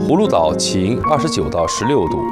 葫芦岛晴29到16度，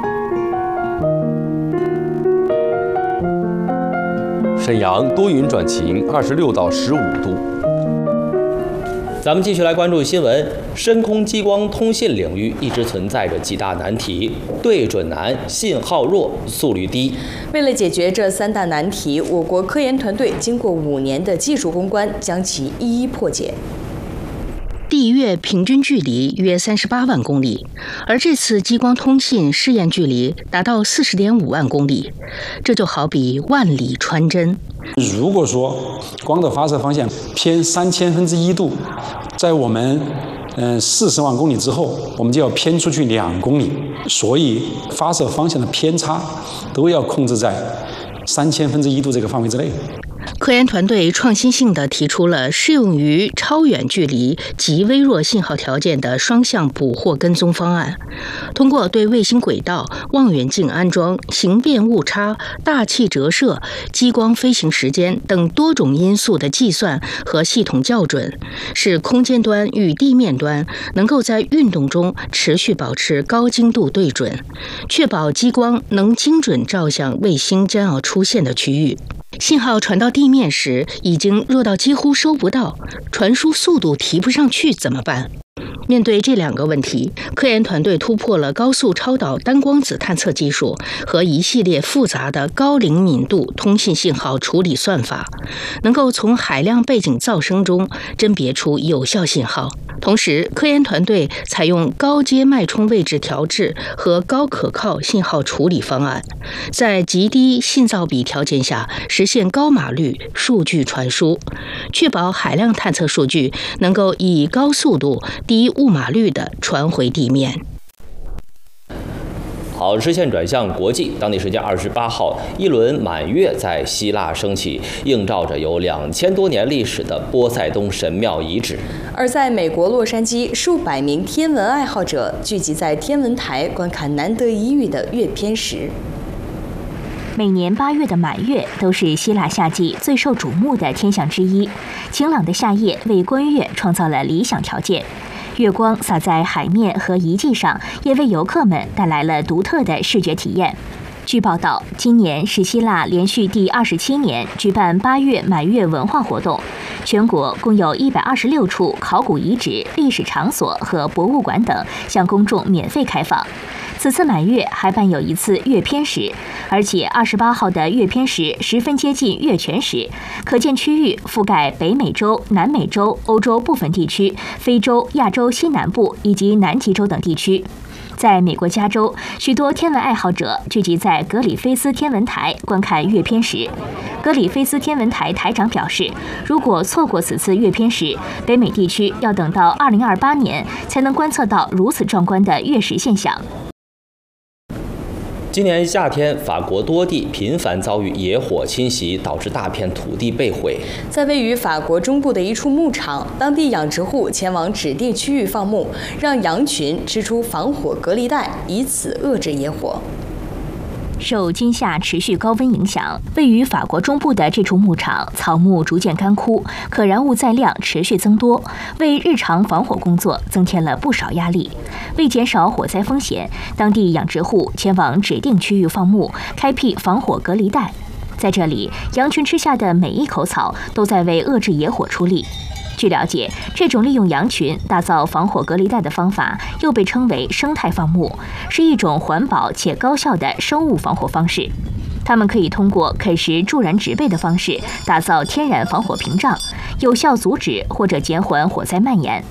沈阳多云转晴26到15度。 咱们继续来关注新闻。深空激光通信领域一直存在着几大难题：对准难、信号弱、速率低。 为了解决这3大难题，我国科研团队经过5年的技术攻关，将其一一破解。 地月平均距离约38万公里，而这次激光通信试验距离达到40.5万公里，这就好比万里穿针。 如果说光的发射方向偏3000分之1度，在我们40万公里之后，我们就要偏出去2公里，所以发射方向的偏差都要控制在3000分之1度这个范围之内。 科研团队创新性地提出了适用于超远距离及微弱信号条件的双向捕获跟踪方案，通过对卫星轨道、望远镜安装、形变误差、大气折射、激光飞行时间等多种因素的计算和系统校准，使空间端与地面端能够在运动中持续保持高精度对准，确保激光能精准照向卫星将要出现的区域。信号传到地面时，已经弱到几乎收不到，传输速度提不上去怎么办？面对这2个问题，科研团队突破了高速超导单光子探测技术和一系列复杂的高灵敏度通信信号处理算法，能够从海量背景噪声中甄别出有效信号。同时，科研团队采用高阶脉冲位置调制和高可靠信号处理方案，在极低信噪比条件下实现高码率数据传输，确保海量探测数据能够以高速度、低误码率地传回地面。 好，视线转向国际。当地时间28号，一轮满月在希腊升起，映照着有2000多年历史的波塞冬神庙遗址。 而在美国洛杉矶，数百名天文爱好者聚集在天文台观看难得一遇的月偏食。 每年8月的满月都是希腊夏季最受瞩目的天象之一。晴朗的夏夜为观月创造了理想条件。月光洒在海面和遗迹上，也为游客们带来了独特的视觉体验。据报道，今年是希腊连续第27年举办8月满月文化活动，全国共有126处考古遗址、历史场所和博物馆等向公众免费开放。此次满月还伴有一次月偏食，而且28号的月偏食十分接近月全食，可见区域覆盖北美洲、南美洲、欧洲部分地区、非洲、亚洲西南部以及南极洲等地区。在美国加州，许多天文爱好者聚集在格里菲斯天文台观看月偏食。格里菲斯天文台台长表示，如果错过此次月偏食，北美地区要等到2028年才能观测到如此壮观的月食现象。 今年夏天，法国多地频繁遭遇野火侵袭，导致大片土地被毁。 在位于法国中部的一处牧场，当地养殖户前往指定区域放牧，让羊群织出防火隔离带，以此遏制野火。 受今夏持续高温影响，位于法国中部的这处牧场草木逐渐干枯，可燃物载量持续增多，为日常防火工作增添了不少压力。为减少火灾风险，当地养殖户前往指定区域放牧，开辟防火隔离带。在这里，羊群吃下的每一口草都在为遏制野火出力。据了解，这种利用羊群打造防火隔离带的方法，又被称为生态放牧，是一种环保且高效的生物防火方式。它们可以通过啃食助燃植被的方式，打造天然防火屏障，有效阻止或者减缓火灾蔓延。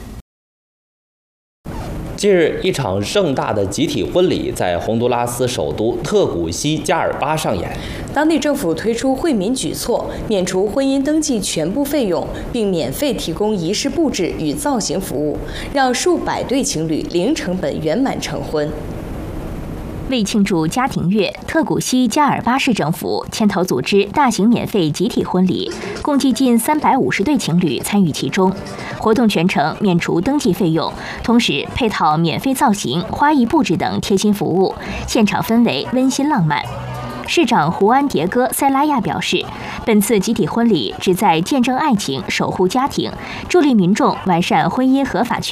近日，一场盛大的集体婚礼在洪都拉斯首都特古西加尔巴上演。 当地政府推出惠民举措，免除婚姻登记全部费用，并免费提供仪式布置与造型服务，让数百对情侣零成本圆满成婚。 为庆祝家庭月，特古西加尔巴市政府牵头组织大型免费集体婚礼，共计近350对情侣参与其中。活动全程免除登记费用，同时配套免费造型、花艺布置等贴心服务，现场氛围温馨浪漫。市长胡安·迭戈·塞拉亚表示，本次集体婚礼旨在见证爱情、守护家庭，助力民众完善婚姻合法权。